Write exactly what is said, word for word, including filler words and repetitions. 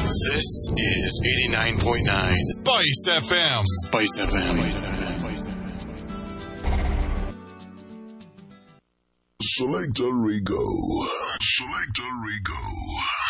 This is eighty-nine point nine Spice F M. Spice F M. Selector Rico. Selector Rico.